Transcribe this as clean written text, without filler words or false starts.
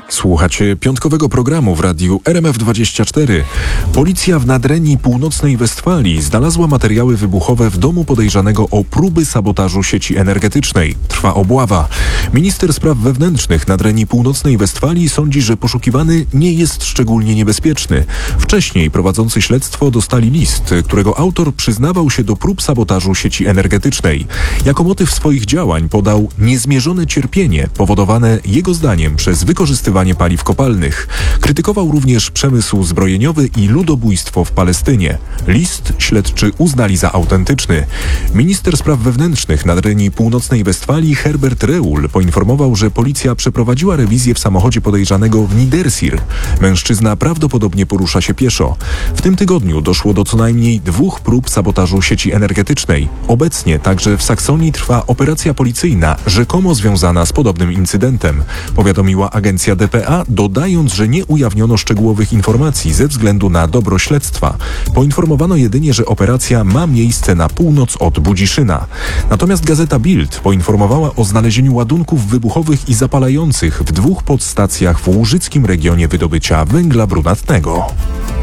Słuchacie piątkowego programu w radiu RMF24. Policja w Nadrenii Północnej Westfalii znalazła materiały wybuchowe w domu podejrzanego o próby sabotażu sieci energetycznej. Trwa obława. Minister spraw wewnętrznych Nadrenii Północnej Westfalii sądzi, że poszukiwany nie jest szczególnie niebezpieczny. Wcześniej prowadzący śledztwo dostali list, którego autor przyznawał się do prób sabotażu sieci energetycznej. Jako motyw swoich działań podał niezmierzone cierpienie powodowane jego zdaniem przez wykorzystywanie paliw kopalnych. Krytykował również przemysł zbrojeniowy i ludobójstwo w Palestynie. List śledczy uznali za autentyczny. Minister spraw wewnętrznych Nadrenii Północnej Westfalii Herbert Reul poinformował, że policja przeprowadziła rewizję w samochodzie podejrzanego w Niedersir. Mężczyzna prawdopodobnie porusza się pieszo. W tym tygodniu doszło do co najmniej 2 prób sabotażu sieci energetycznej. Obecnie także w Saksonii trwa operacja policyjna, rzekomo związana z podobnym incydentem, powiadomiła agencja DPA, dodając, że nie ujawniono szczegółowych informacji ze względu na dobro śledztwa. Poinformowano jedynie, że operacja ma miejsce na północ od Budziszyna. Natomiast gazeta Bild poinformowała o znalezieniu ładunków wybuchowych i zapalających w 2 podstacjach w łużyckim regionie wydobycia węgla brunatnego.